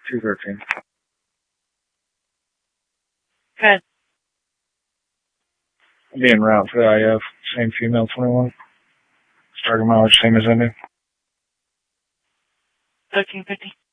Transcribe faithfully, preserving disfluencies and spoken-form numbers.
two thirteen. Good. Being route for the I F, same female twenty-one. Starting mileage, same as ending. thirteen fifty.